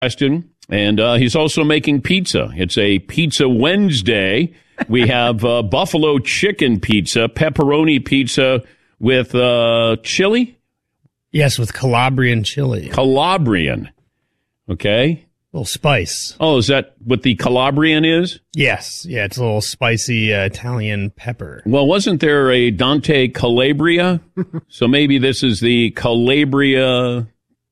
Preston, and he's also making pizza. It's a Pizza Wednesday. We have buffalo chicken pizza, pepperoni pizza with chili. Yes, with Calabrian chili. Calabrian. Okay. A little spice. Oh, is that what the Calabrian is? Yes. Yeah, it's a little spicy Italian pepper. Well, wasn't there a Dante Calabria? So maybe this is the Calabrian.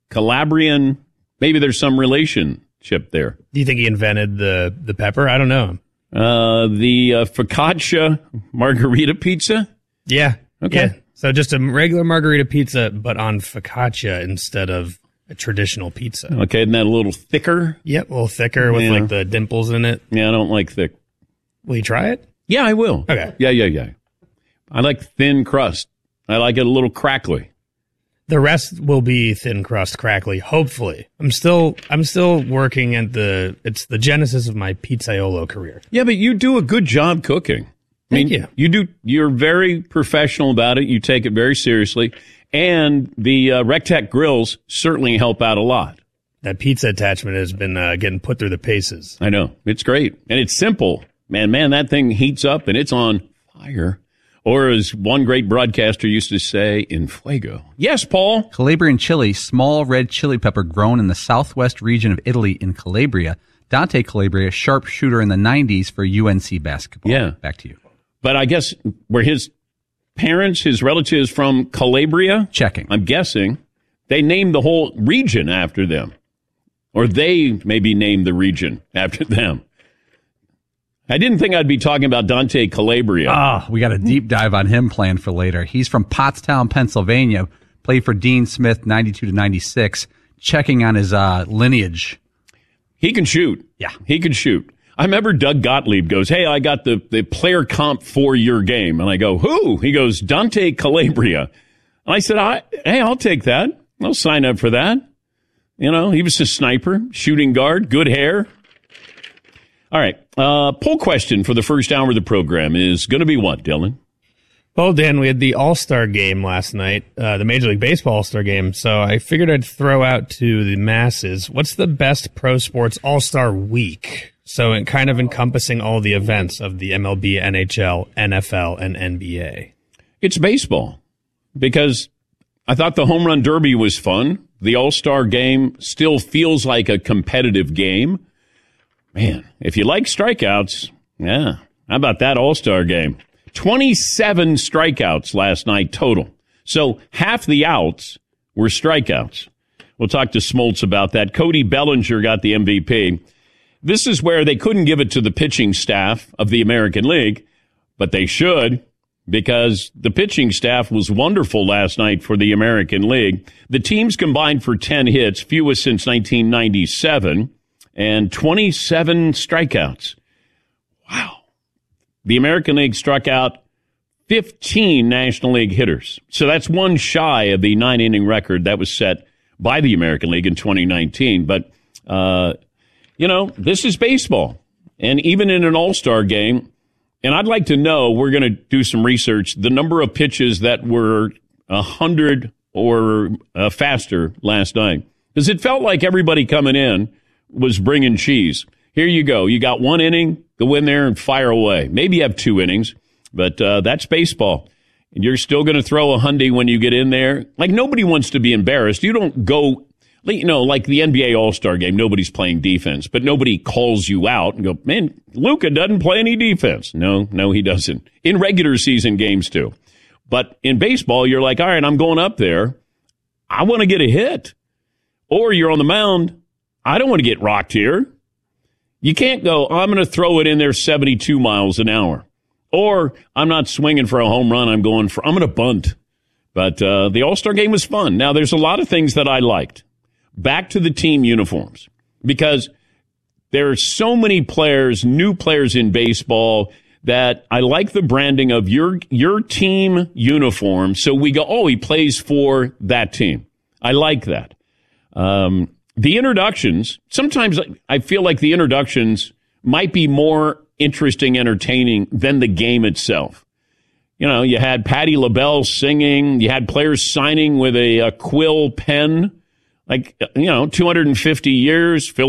Maybe there's some relationship there. Do you think he invented the pepper? I don't know. The focaccia margarita pizza? Yeah. Okay. Yeah. So just a regular margarita pizza, but on focaccia instead of a traditional pizza. Okay, isn't that a little thicker? Yep, a little thicker with like the dimples in it. Yeah, I don't like thick. Will you try it? Yeah, I will. Okay. Yeah. I like thin crust. I like it a little crackly. The rest will be thin crust crackly, hopefully. I'm still working at it's the genesis of my pizzaiolo career. Yeah, but you do a good job cooking. Thank you. You're very professional about it. You take it very seriously. And the Rectech grills certainly help out a lot. That pizza attachment has been getting put through the paces. I know. It's great. And it's simple. Man, that thing heats up and it's on fire. Or as one great broadcaster used to say, in fuego. Yes, Paul? Calabrian chili, small red chili pepper grown in the southwest region of Italy in Calabria. Dante Calabria, sharpshooter in the 90s for UNC basketball. Yeah. Back to you. But I guess were his parents, his relatives from Calabria? Checking. I'm guessing. They named the whole region after them. Or they maybe named the region after them. I didn't think I'd be talking about Dante Calabria. We got a deep dive on him planned for later. He's from Pottstown, Pennsylvania. Played for Dean Smith, 92 to 96. Checking on his lineage. He can shoot. Yeah. He can shoot. I remember Doug Gottlieb goes, hey, I got the player comp for your game. And I go, who? He goes, Dante Calabria. And I said, hey, I'll take that. I'll sign up for that. You know, he was a sniper, shooting guard, good hair. All right. Poll question for the first hour of the program is going to be what, Dylan? Well, Dan, we had the All-Star game last night, the Major League Baseball All-Star game. So I figured I'd throw out to the masses, what's the best pro sports All-Star week? So it kind of encompassing all the events of the MLB, NHL, NFL, and NBA. It's baseball, because I thought the Home Run Derby was fun. The All-Star game still feels like a competitive game. Man, if you like strikeouts, yeah, how about that All-Star game? 27 strikeouts last night total. So half the outs were strikeouts. We'll talk to Smoltz about that. Cody Bellinger got the MVP. This is where they couldn't give it to the pitching staff of the American League, but they should, because the pitching staff was wonderful last night for the American League. The teams combined for 10 hits, fewest since 1997, and 27 strikeouts. Wow. The American League struck out 15 National League hitters. So that's one shy of the 9-inning record that was set by the American League in 2019. But, this is baseball. And even in an all-star game, and I'd like to know, we're going to do some research, the number of pitches that were 100 or faster last night. Because it felt like everybody coming in was bringing cheese. Here you go. You got one inning, go in there and fire away. Maybe you have 2 innings, but that's baseball. And you're still going to throw a hundy when you get in there. Like, nobody wants to be embarrassed. You don't go, like the NBA All-Star game, nobody's playing defense, but nobody calls you out and go, man, Luka doesn't play any defense. No, he doesn't. In regular season games, too. But in baseball, you're like, all right, I'm going up there. I want to get a hit. Or you're on the mound. I don't want to get rocked here. You can't go, I'm going to throw it in there 72 miles an hour. Or I'm not swinging for a home run. I'm going to bunt. But the All-Star game was fun. Now, there's a lot of things that I liked. Back to the team uniforms, because there are so many players, new players in baseball, that I like the branding of your team uniform. So we go, oh, he plays for that team. I like that. The introductions, sometimes I feel like the introductions might be more interesting, entertaining than the game itself. You had Patti LaBelle singing. You had players signing with a quill pen. like, 250 years.